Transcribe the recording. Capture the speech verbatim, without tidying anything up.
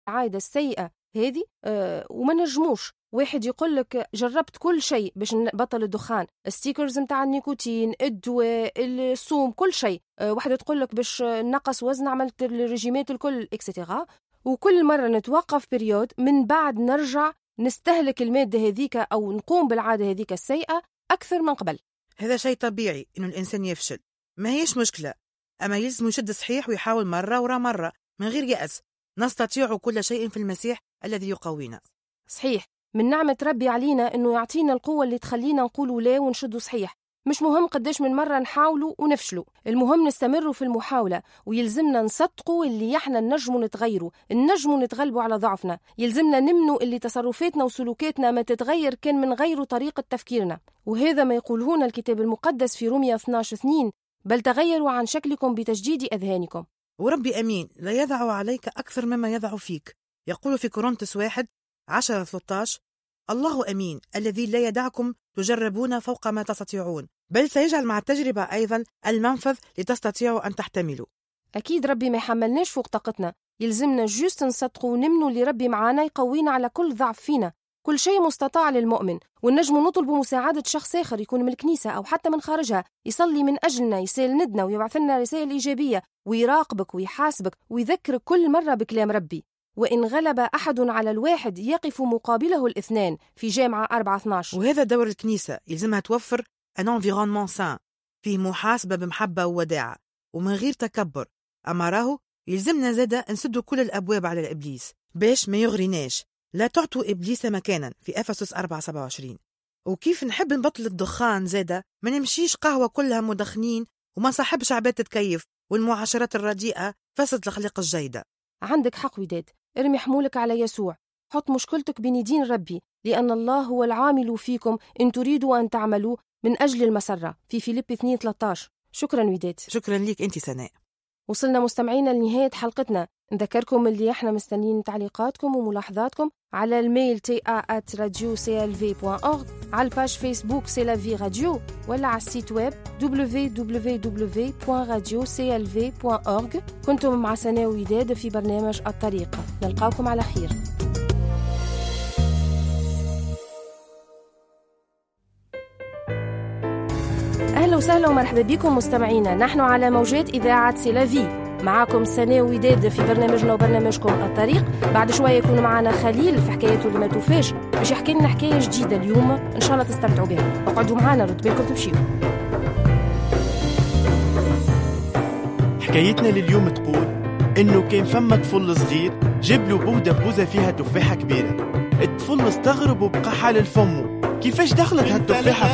العادة السيئة هذه أه وما نجموش. واحد يقول لك جربت كل شيء باش نبطل الدخان، ستيكرز متاع النيكوتين، الدواء، الصوم، كل شيء. أه واحدة تقول لك باش نقص وزن عملت الرجيمات الكل إكسترا. وكل مرة نتوقف بريود من بعد نرجع نستهلك المادة هذيك أو نقوم بالعادة هذيك السيئة أكثر من قبل. هذا شيء طبيعي إنه الإنسان يفشل، ما هيش مشكلة، أما يلزم يشد صحيح ويحاول مرة ورا مرة من غير يأس. نستطيع كل شيء في المسيح الذي يقوينا. صحيح، من نعمة ربي علينا إنه يعطينا القوة اللي تخلينا نقولوا لا ونشدوا صحيح. مش مهم قداش من مرة نحاولوا ونفشلوا، المهم نستمروا في المحاولة، ويلزمنا نصدقوا اللي احنا نجموا نتغيروا، نجموا نتغلبوا على ضعفنا. يلزمنا نمنوا اللي تصرفاتنا وسلوكاتنا ما تتغير كان من غير طريقة تفكيرنا. وهذا ما يقولهون الكتاب المقدس في رومية اثناشر اثنين: بل تغيروا عن شكلكم بتجديد أذهانكم. وربي أمين لا يضع عليك أكثر مما يضع فيك. يقول في كورنثوس واحد عشرة ثلاثة عشر: الله أمين الذي لا يدعكم تجربون فوق ما تستطيعون، بل سيجعل مع التجربة أيضا المنفذ لتستطيعوا أن تحتملوا. أكيد ربي ما يحملناش فوق طاقتنا، يلزمنا جوست نصدقوا ونمنوا اللي ربي معانا يقوينا على كل ضعف فينا. كل شيء مستطاع للمؤمن، ونجم نطلب مساعدة شخص آخر يكون من الكنيسة أو حتى من خارجها يصلي من أجلنا، يساندنا ويبعث لنا رسائل إيجابية، ويراقبك ويحاسبك ويذكرك كل مرة بكلام ربي. وإن غلب أحد على الواحد يقف مقابله الاثنان في جامعة أربعة اثناشر. وهذا دور الكنيسة، يلزمها توفر ان انفيرونمون سان فيه محاسبة بمحبة ووداعة ومن غير تكبر. أما راهو يلزمنا زادة نسدوا كل الأبواب على الإبليس باش ما يغريناش. لا تعطوا إبليس مكانا في أفسس أربعة سبعة وعشرين. وكيف نحب نبطل الدخان زادة، ما نمشيش قهوة كلها مدخنين وما صاحبش عباد تتكيف، والمعاشرات الرديئة فسد الأخلاق الجيدة. عندك حق وداد، ارمي حمولك على يسوع، حط مشكلتك بين يدين ربي، لأن الله هو العامل فيكم إن تريدوا أن تعملوا من أجل المسرة في فيليب اثنين ثلاثة عشر. شكرا وداد. شكرا ليك أنت سناء. وصلنا مستمعينا لنهاية حلقتنا. نذكركم اللي احنا مستنيين تعليقاتكم وملاحظاتكم على الميل تي ا آت راديو سي إل في دوت أورغ، على الباج فيسبوك سي لا في راديو، ولا على السيت ويب دبليو دبليو دبليو دوت راديو سي إل في دوت أورغ. كنتم مع سناء وداد في برنامج الطريقة، نلقاكم على خير. أهلا وسهلا ومرحبا بكم مستمعينا، نحن على موجات إذاعة سي لا في، معاكم سناء وداد في برنامجنا وبرنامجكم الطريق. بعد شوية يكون معنا خليل في حكايته اللي ما توفاش، باش يحكي لنا حكاية جديدة اليوم إن شاء الله تستمتعوا بها. اقعدوا معنا، رد بالكم تمشيوا. حكايتنا لليوم تقول إنه كان فما طفل صغير جاب له بودة بوزة فيها تفاحة كبيرة. الطفل استغرب وبقى حال الفمه، كيفاش دخلت هالتفاحة